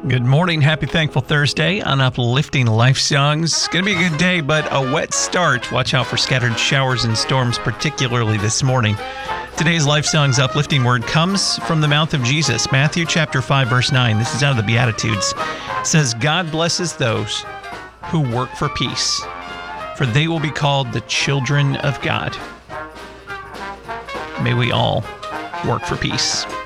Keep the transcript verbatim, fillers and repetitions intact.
Good morning. Happy Thankful Thursday on Uplifting Life Songs. It's going to be a good day, but a wet start. Watch out for scattered showers and storms, particularly this morning. Today's Life Songs uplifting word comes from the mouth of Jesus. Matthew chapter five, verse nine. This is out of the Beatitudes. It says, God blesses those who work for peace, for they will be called the children of God. May we all work for peace.